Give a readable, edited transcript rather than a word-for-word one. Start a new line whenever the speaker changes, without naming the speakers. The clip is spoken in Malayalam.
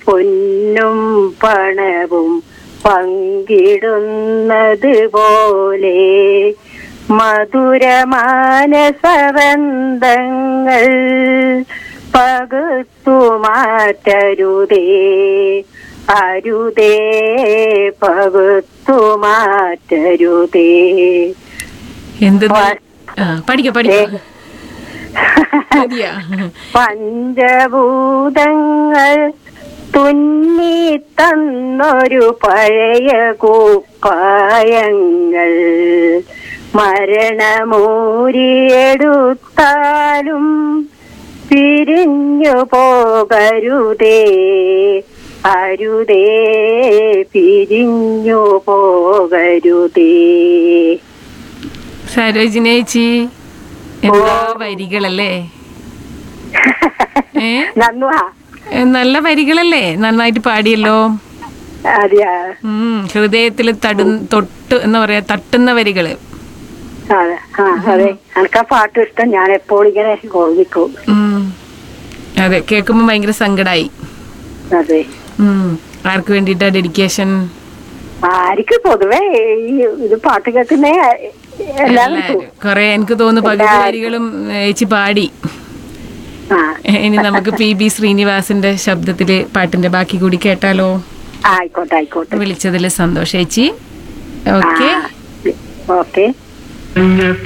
പൊന്നും പണവും പങ്കിടുന്നത് പോലെ മധുരമാനസബന്ധങ്ങൾ പകുത്തു മാറ്റരുതേ അരുതേ പകുത്തു മാറ്റരുതേ.
എന്ത് പഠിക്കോ
പഞ്ചഭൂതങ്ങൾ തുന്നി തന്നൊരു പഴയ കുപ്പായങ്ങൾ മരണമൂരിയെടുത്താലും പിരിഞ്ഞു പോകരുതേ അരുതേ പിരിഞ്ഞു പോകരുതേ.
സരോജിനേച്ചി എന്താ വരികളല്ലേ, നല്ല വരികളല്ലേ, നന്നായിട്ട് പാടിയല്ലോ. ഹൃദയത്തിൽ തൊട്ട് എന്താ പറയാ, തട്ടുന്ന വരികള്.
അതെ, എനിക്ക് ആ പാട്ട് ഇഷ്ടം. ഞാൻ എപ്പോഴും ഇങ്ങനെ ഓർമ്മിക്കും.
അതെ, കേൾക്കുമ്പോ ഭയങ്കര സങ്കടായി.
അതെ.
ആർക്ക് വേണ്ടിട്ടാ ഡെഡിക്കേഷൻ?
ആർക്ക് പൊതുവേ ഇത് പാട്ട് കേൾക്കുന്നേ
കൊറേ എനിക്ക് തോന്നുന്നു പകുതി വരികളും ചേച്ചി പാടി. ഇനി നമുക്ക് PB ശ്രീനിവാസിന്റെ ശബ്ദത്തില് പാട്ടിന്റെ ബാക്കി കൂടി കേട്ടാലോ?
ആയിക്കോട്ടെ ആയിക്കോട്ടെ.
വിളിച്ചതിൽ സന്തോഷം ചേച്ചി. ഓക്കെ.